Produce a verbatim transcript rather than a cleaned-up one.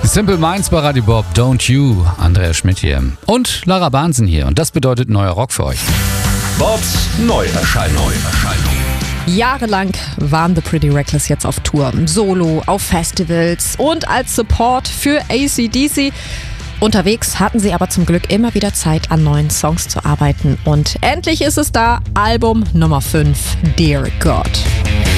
Simple Minds bei Radio Bob, Don't You, Andrea Schmidt hier. Und Lara Bahnsen hier. Und das bedeutet neuer Rock für euch. Bobs Neuerscheinung. Jahrelang waren The Pretty Reckless jetzt auf Tour, solo, auf Festivals und als Support für A C D C. Unterwegs hatten sie aber zum Glück immer wieder Zeit, an neuen Songs zu arbeiten. Und endlich ist es da, Album Nummer fünf, Dear God.